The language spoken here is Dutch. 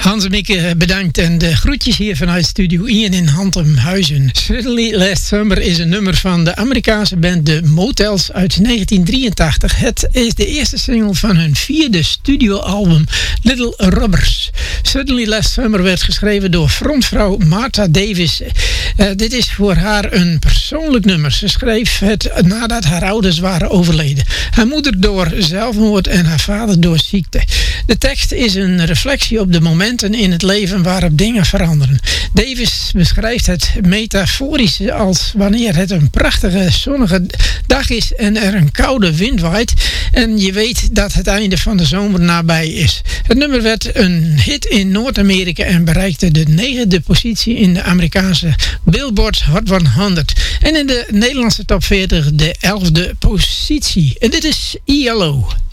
Hans en Mieke bedankt en de groetjes hier vanuit Studio Ian in Hantemhuizen. Suddenly Last Summer is een nummer van de Amerikaanse band The Motels uit 1983. Het is de eerste single van hun 4e studioalbum Little Rubbers. Suddenly Last Summer werd geschreven door frontvrouw Martha Davis. Dit is voor haar een persoonlijk nummer. Ze schreef het nadat haar ouders waren overleden. Haar moeder door zelfmoord en haar vader door ziekte. De tekst is een reflectie op de momenten in het leven waarop dingen veranderen. Davis beschrijft het metaforisch als wanneer het een prachtige zonnige dag is en er een koude wind waait en je weet dat het einde van de zomer nabij is. Het nummer werd een hit in Noord-Amerika en bereikte de 9e positie in de Amerikaanse Billboard Hot 100 en in de Nederlandse top 40 de 11e positie. En dit is ELO.